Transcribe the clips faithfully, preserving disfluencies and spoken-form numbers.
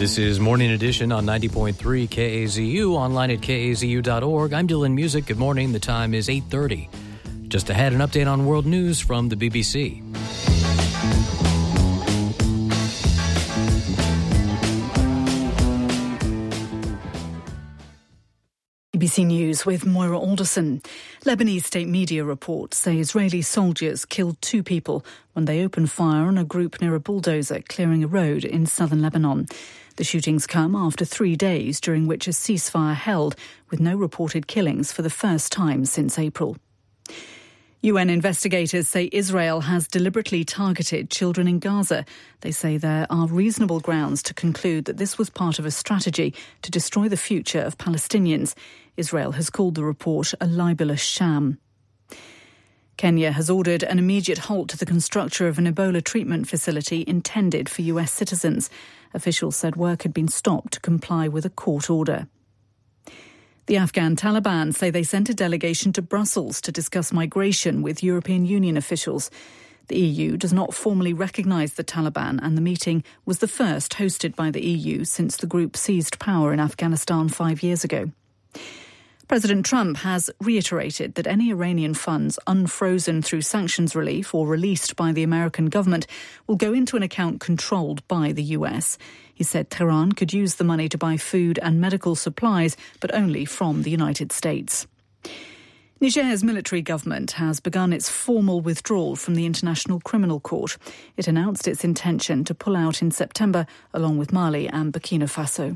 This is Morning Edition on ninety point three K A Z U, online at K A Z U dot org. I'm Dylan Music. Good morning. The time is eight thirty. Just ahead, an update on world news from the B B C. B B C News with Moira Alderson. Lebanese state media reports say Israeli soldiers killed two people when they opened fire on a group near a bulldozer clearing a road in southern Lebanon. The shootings come after three days during which a ceasefire held, with no reported killings for the first time since April. U N investigators say Israel has deliberately targeted children in Gaza. They say there are reasonable grounds to conclude that this was part of a strategy to destroy the future of Palestinians. Israel has called the report a libelous sham. Kenya has ordered an immediate halt to the construction of an Ebola treatment facility intended for U S citizens. Officials said work had been stopped to comply with a court order. The Afghan Taliban say they sent a delegation to Brussels to discuss migration with European Union officials. The E U does not formally recognise the Taliban, and the meeting was the first hosted by the E U since the group seized power in Afghanistan five years ago. President Trump has reiterated that any Iranian funds unfrozen through sanctions relief or released by the American government will go into an account controlled by the U S. He said Tehran could use the money to buy food and medical supplies, but only from the United States. Niger's military government has begun its formal withdrawal from the International Criminal Court. It announced its intention to pull out in September, along with Mali and Burkina Faso.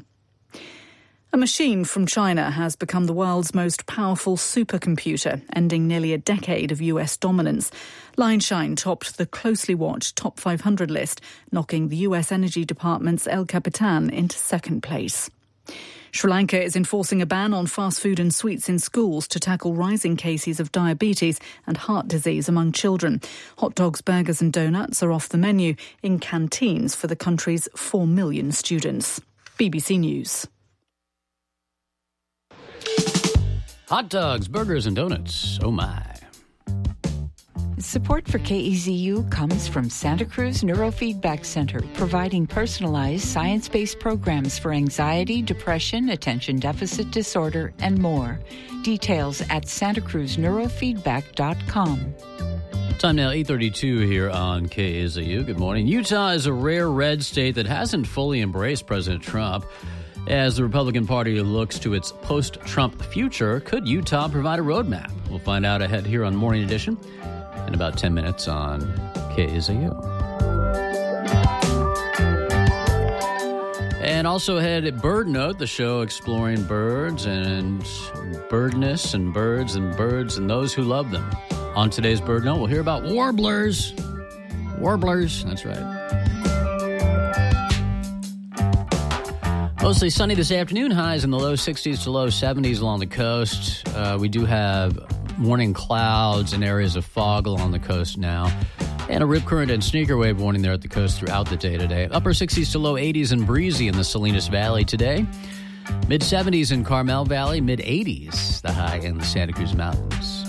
A machine from China has become the world's most powerful supercomputer, ending nearly a decade of U S dominance. Lineshine topped the closely watched top five hundred list, knocking the U S Energy Department's El Capitan into second place. Sri Lanka is enforcing a ban on fast food and sweets in schools to tackle rising cases of diabetes and heart disease among children. Hot dogs, burgers and donuts are off the menu in canteens for the country's four million students. B B C News. Hot dogs, burgers, and donuts. Oh, my. Support for K E Z U comes from Santa Cruz Neurofeedback Center, providing personalized science-based programs for anxiety, depression, attention deficit disorder, and more. Details at santa cruz neurofeedback dot com. Time now, eight thirty-two here on K A Z U. Good morning. Utah is a rare red state that hasn't fully embraced President Trump. As the Republican Party looks to its post-Trump future, could Utah provide a roadmap? We'll find out ahead here on Morning Edition in about ten minutes on K A Z U. And also ahead at Bird Note, the show exploring birds and birdness and birds and birds and those who love them. On today's Bird Note, we'll hear about warblers. Warblers, that's right. Mostly sunny this afternoon, highs in the low sixties to low seventies along the coast. Uh, we do have morning clouds and areas of fog along the coast now. And a rip current and sneaker wave warning there at the coast throughout the day today. Upper sixties to low eighties and breezy in the Salinas Valley today. Mid seventies in Carmel Valley, mid eighties the high in the Santa Cruz Mountains.